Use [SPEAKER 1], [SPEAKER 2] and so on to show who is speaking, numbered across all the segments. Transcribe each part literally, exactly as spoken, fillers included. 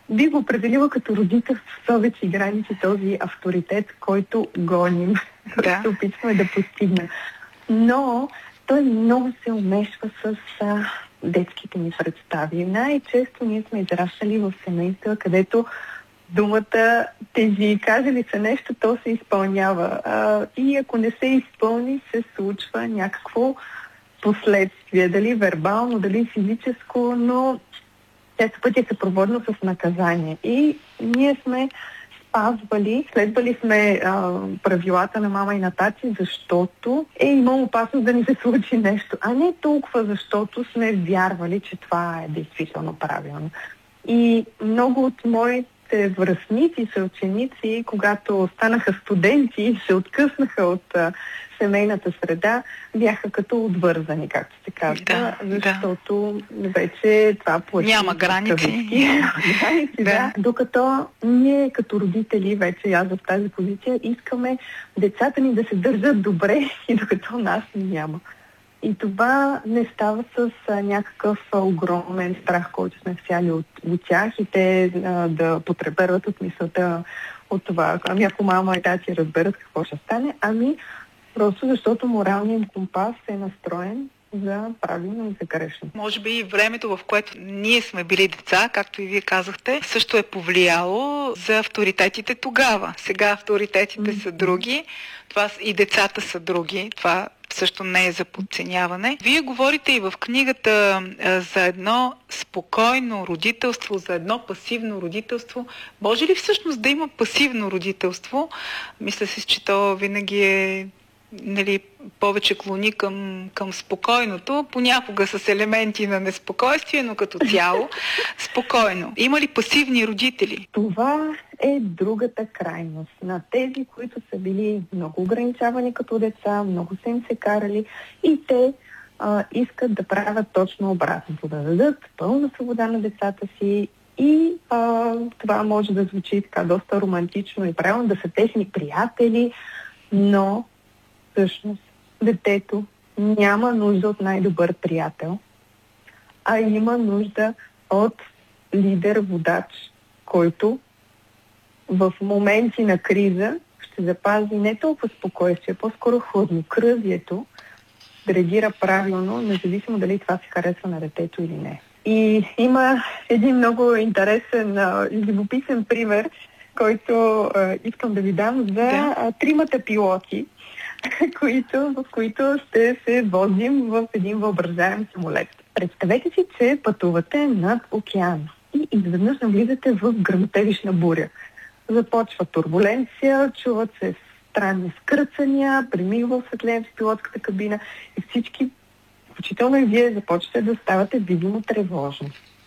[SPEAKER 1] би го определила като родителствовец и граници, този авторитет, който гоним,
[SPEAKER 2] да.
[SPEAKER 1] който се опитваме да постигнем. Но той много се умешва с а, детските ни представи. Най-често ние сме израснали в семейства, където думата тежи. Каже ли се нещо, то се изпълнява. А, и ако не се изпълни, се случва някакво последствие. Дали вербално, дали физическо, но често пъти е съпроводно с наказание. И ние сме спазвали, следвали сме а, правилата на мама и на тати, защото е имало опасност да ни се случи нещо, а не толкова защото сме вярвали, че това е действително правилно. И много от моите връстници, съученици, когато станаха студенти и се откъснаха от а, семейната среда, бяха като отвързани, както се казва,
[SPEAKER 2] да,
[SPEAKER 1] защото да. вече това плаши.
[SPEAKER 2] Няма граници.
[SPEAKER 1] Няма граници, да.
[SPEAKER 2] да.
[SPEAKER 1] Докато ние като родители, вече аз в тази позиция, искаме децата ни да се държат добре и докато нас няма. И това не става с а, някакъв а, огромен страх, който сме всяли от, от тях и те а, да потреперват от мисълта от това. Ами ако мама и тати разберат какво ще стане, ами просто защото моралният им компас е настроен за правилно и за грешно.
[SPEAKER 2] Може би и времето, в което ние сме били деца, както и вие казахте, също е повлияло за авторитетите тогава. Сега авторитетите mm-hmm. са други, това и децата са други, това също не е за подценяване. Вие говорите и в книгата а, за едно спокойно родителство, за едно пасивно родителство. Може ли всъщност да има пасивно родителство? Мисля си, че то винаги е, нали, повече клони към, към спокойното, понякога с елементи на неспокойствие, но като цяло спокойно. Има ли пасивни родители?
[SPEAKER 1] Това е другата крайност. На тези, които са били много ограничавани като деца, много са им се карали и те а, искат да правят точно обратното, да дадат пълна свобода на децата си и а, това може да звучи така доста романтично и правилно, да са техни приятели, но всъщност детето няма нужда от най-добър приятел, а има нужда от лидер, водач, който в моменти на криза ще запази не толкова спокойствие, по-скоро хладнокръвието, да реагира правилно, независимо дали това се харесва на детето или не. И има един много интересен и любопитен пример, който а, искам да ви дам за
[SPEAKER 2] да.
[SPEAKER 1] а, тримата пилоти, които, в които ще се возим в един въображаем самолет. Представете си, че пътувате над океана и изведнъж навлизате в гръмотевична буря. Започва турбуленция, чуват се странни скръцания, премигва осветление в пилотската кабина и всички, включително и вие, започвате да ставате видимо тревожни.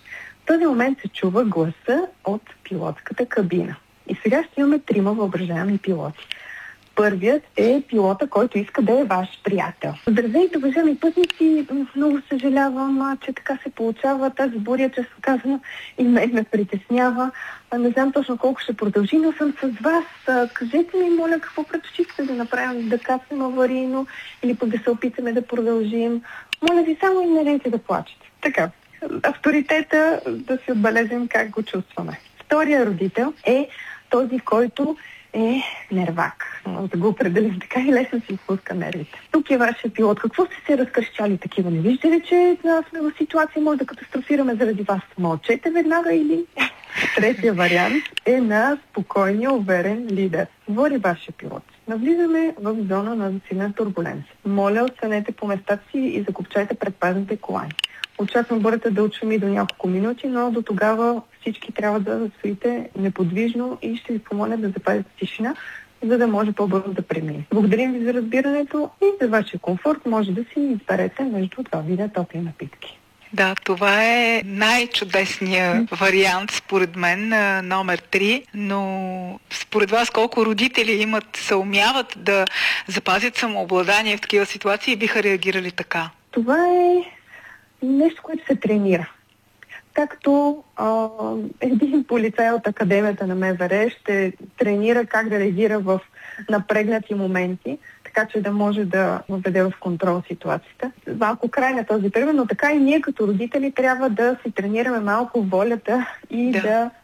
[SPEAKER 1] В този момент се чува гласа от пилотската кабина. И сега ще имаме трима въображаеми пилоти. Първият е пилота, който иска да е ваш приятел. Здравейте, уважаеми пътници, много съжалявам, че така се получава тази буря, често казано, и мен ме притеснява. Не знам точно колко ще продължи, но съм с вас. Кажете ми, моля, какво предпочитате да направим, да кацнем аварийно или пък да се опитаме да продължим. Моля ви, само и не дайте да плачете. Така, авторитета да си отбележим как го чувстваме. Втория родител е този, който е нервак. Може да го определим така и лесно си изпуска нервите. Тук е вашия пилот. Какво сте се разкръщали такива? Не виждате ли, че сме в ситуация, може да катастрофираме заради вас? Мълчете веднага или... Третия вариант е на спокойния, уверен лидер. Говори вашия пилот. Навлизаме в зона на засилена турбуленция. Моля, останете по местата си и закопчайте предпазните колани. Очаквам бурята да отшуми до няколко минути, но до тогава всички трябва да стоите неподвижно и ще ви помоля да запазите тишина, за да може по-бързо да премине. Благодарим ви за разбирането и за вашия комфорт може да си изберете между два вида топли напитки.
[SPEAKER 2] Да, това е най-чудесният вариант, според мен, номер три, но според вас колко родители имат, съумяват да запазят самообладание в такива ситуации и биха реагирали така?
[SPEAKER 1] Това е нещо, което се тренира. Както а, един полицай от Академията на МВР ще тренира как да реагира в напрегнати моменти, така че да може да въведе в контрол ситуацията. Малко край на този пример, но така и ние като родители трябва да си тренираме малко волята и да, да